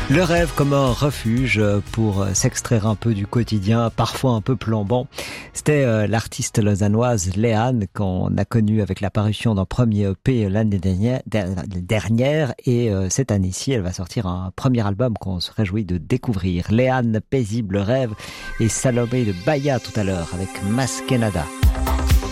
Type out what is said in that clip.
Le rêve comme un refuge pour s'extraire un peu du quotidien, parfois un peu plombant. C'était l'artiste lausannoise Léane qu'on a connue avec la parution d'un premier EP l'année dernière et cette année-ci, elle va sortir un premier album qu'on se réjouit de découvrir. Léane, Paisible Rêve et Salomé de Bahia tout à l'heure avec Maskenada.